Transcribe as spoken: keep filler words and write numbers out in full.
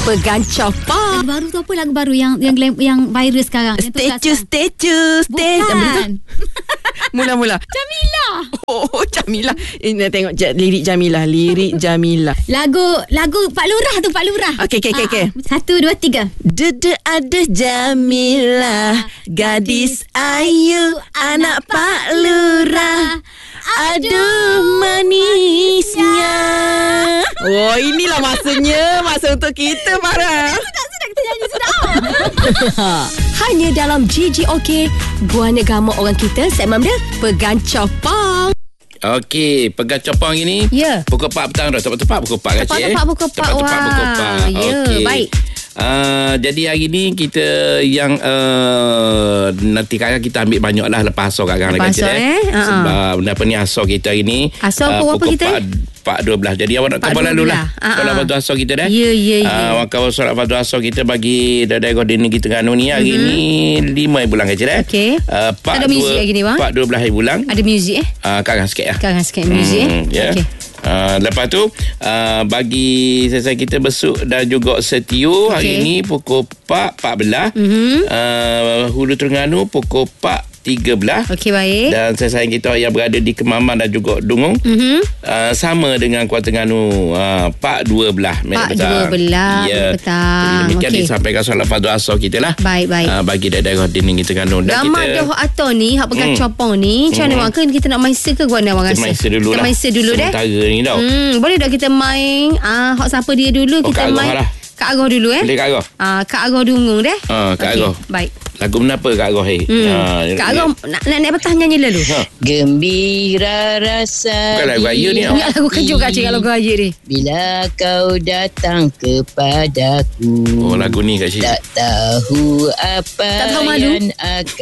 Pegang Copong. Lagu baru tu apa? Lagu baru yang yang yang viral sekarang. Statue, statue, statue. Bukan. Mula-mula. Jamila. Oh, Jamila. Ini tengok j- lirik Jamila, lirik Jamila. Lagu lagu Pak Lurah tu, Pak Lurah. Okey, okey, okey, okey. Satu, dua, tiga. Dede ada Jamila, gadis ayu, anak Pak Lurah. Aduh manisnya. Oh, inilah masanya. Masa untuk kita, Farah. Sudah, sudah kita nyanyi sudah. Hanya dalam G G O K, Gua Negama Orang Kita, segmen dia Pegang Copong. Okey, pegang copong ini. Ya. Pukul empat petang dah. Tepat-tepat pukul empat kan, Cik? Tepat-tepat pukul empat. Tepat-tepat pukul empat. Ya, Okey. baik. Uh, jadi hari ni kita yang uh, nanti kakak kita ambil banyak lah lepas asal kakak Lepas asal eh, eh? Sebab uh-huh. apa ni asal kita hari ni Asal uh, pukul berapa kita? empat dua belas. Jadi awak nak kabar lalu lah solat fardu asar kita dah. Ya ya ya. Awak kabar solat fardu asar kita bagi dari Godin kita nganu ni hari mm-hmm. ni lima bulan kecil dah. Okey. Uh, ada muzik lagi ni bang? empat dua belas bulan. Ada muzik eh? Uh, kakak sikit lah. Kakak sikit muzik hmm, eh. Yeah. Okey. Uh, lepas tu uh, bagi selesai kita besuk dan juga setiu okay. Hari ni pukul empat empat belas mm-hmm. uh, Hulu Terengganu pukul empat tiga belas. Okey, baik. Dan sesayang kita yang berada di Kemaman dan juga Dungung mm-hmm. uh, sama dengan Kuala Terengganu uh, empat dua belas empat dua belas ya. petang. Jadi demikian okay. disampaikan solat fardu asar kita lah. Baik, baik. Uh, bagi daerah dinding kita Terengganu. Dan Gambar kita dah atau ni hak pegang hmm. copong ni macam mana hmm. ke kita nak main se ke gua nak rasa? Kita main se dulu kita lah. Main se dulu deh. Sementara ni tau. Hmm, boleh tak kita main ah hak siapa dia dulu oh, kita main. Lah. Kak Agah dulu eh. Boleh Kak Agah. Ah Kak Agah Dungung deh. Ah Kak okay. Agah. Baik. Lagu kenapa Kak Agah eh? Hmm. Ha, Kak Agah nak naik petang nyanyi lalu. Ha. Gembira rasa. Bukan lagu raya ni. Ingat lagu kejut Kak Cik kalau lagu raya ni. Bila kau datang kepadaku. Oh lagu ni Kak Cik. Tak tahu apa tak tahu malu. yang akan